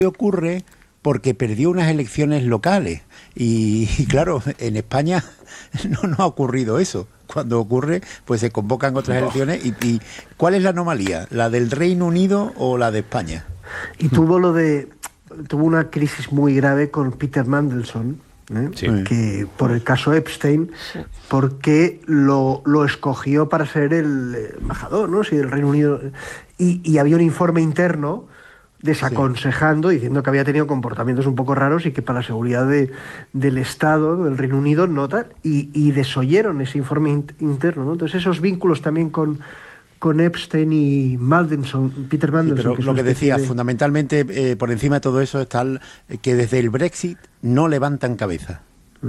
ocurre porque perdió unas elecciones locales y claro, en España no ha ocurrido eso. Cuando ocurre, pues se convocan otras elecciones y ¿cuál es la anomalía? ¿La del Reino Unido o la de España? Y tuvo una crisis muy grave con Peter Mandelson, sí, que por el caso Epstein, porque lo escogió para ser el embajador, ¿no? Sí, del Reino Unido, y había un informe interno desaconsejando, diciendo que había tenido comportamientos un poco raros y que para la seguridad del Estado, del Reino Unido, no tal, y desoyeron ese informe interno, ¿no? Entonces esos vínculos también con Epstein y Peter Mandelson. Pero lo que decía, fundamentalmente, por encima de todo eso está que desde el Brexit no levantan cabeza.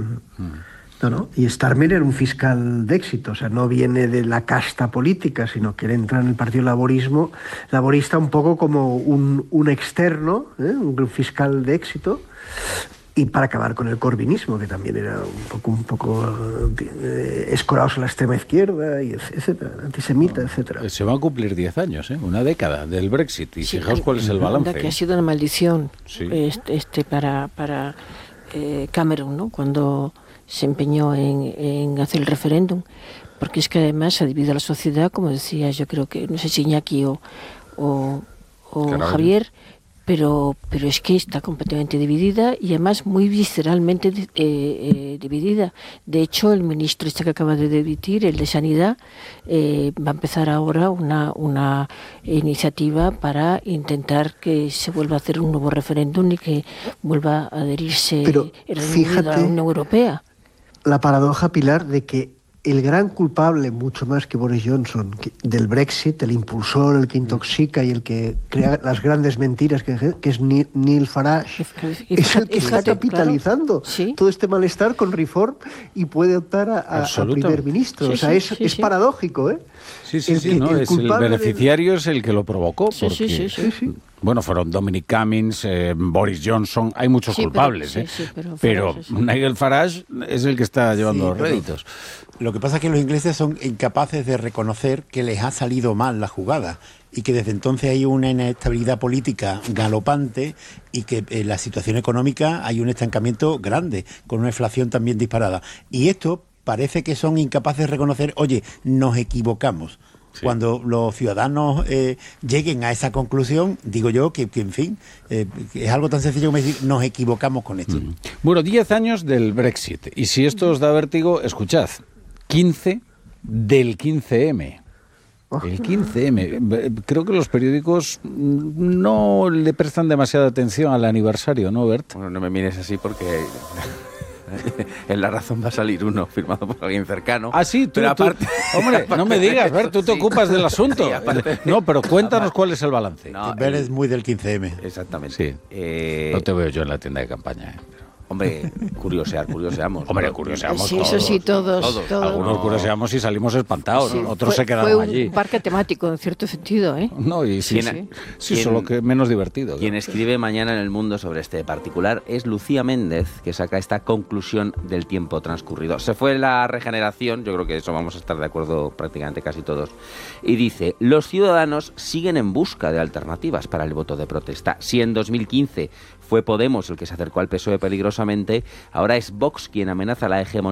No. Y Starmer era un fiscal de éxito, o sea, no viene de la casta política, sino que él entra en el Partido Laborista un poco como un externo, un fiscal de éxito, y para acabar con el corbinismo, que también era un poco escorados a la extrema izquierda, y etcétera, antisemita, etcétera. Se van a cumplir 10 años, una década del Brexit, y fijaos cuál es el balance. Que ha sido una maldición para Cameron, ¿no? Cuando se empeñó en hacer el referéndum, porque es que además ha dividido a la sociedad, como decía, yo creo que, no sé si Iñaki o Javier, pero es que está completamente dividida y además muy visceralmente dividida. De hecho, el ministro que acaba de dimitir, el de Sanidad, va a empezar ahora una iniciativa para intentar que se vuelva a hacer un nuevo referéndum y que vuelva a adherirse el Reino Unido a la Unión Europea. La paradoja, Pilar, de que el gran culpable, mucho más que Boris Johnson, del Brexit, el impulsor, el que intoxica y el que crea las grandes mentiras, que es Neil Farage, es el que está capitalizando todo este malestar con Reform y puede optar a primer ministro. Es paradójico, ¿eh? Es el beneficiario es el que lo provocó. Bueno, fueron Dominic Cummings, Boris Johnson, hay muchos culpables, pero Nigel Farage es el que está llevando los réditos. Lo que pasa es que los ingleses son incapaces de reconocer que les ha salido mal la jugada y que desde entonces hay una inestabilidad política galopante y que en la situación económica hay un estancamiento grande, con una inflación también disparada. Y esto parece que son incapaces de reconocer, oye, nos equivocamos. Cuando los ciudadanos lleguen a esa conclusión, digo yo que en fin, es algo tan sencillo como decir, nos equivocamos con esto. Bueno, 10 años del Brexit. Y si esto os da vértigo, escuchad, 15 del 15M. El 15M. Creo que los periódicos no le prestan demasiada atención al aniversario, ¿no, Bert? Bueno, no me mires así porque... En La Razón va a salir uno firmado por alguien cercano. Ah, sí, tú, aparte... Hombre, no me digas, Bert, tú te ocupas del asunto. No, pero cuéntanos cuál es el balance. Bert es muy del 15M. Exactamente. Sí. No te veo yo en la tienda de campaña, Hombre, curioseamos. Hombre, curioseamos sí, todos. Eso sí, todos. Algunos curioseamos y salimos espantados, otros se quedaron allí. Fue un parque temático, en cierto sentido, ¿eh? No, y sí, solo que menos divertido. Quien escribe mañana en El Mundo sobre este particular es Lucía Méndez, que saca esta conclusión del tiempo transcurrido. Se fue la regeneración, yo creo que eso vamos a estar de acuerdo prácticamente casi todos, y dice, los ciudadanos siguen en busca de alternativas para el voto de protesta. Si en 2015 fue Podemos el que se acercó al PSOE peligrosamente, ahora es Vox quien amenaza la hegemonía